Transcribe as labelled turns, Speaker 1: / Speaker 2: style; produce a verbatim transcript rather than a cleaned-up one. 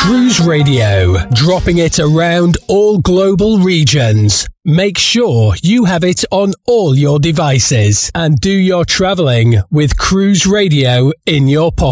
Speaker 1: Cruise Radio, dropping it around all global regions. Make sure you have it on all your devices and do your travelling with Cruise Radio in your pocket.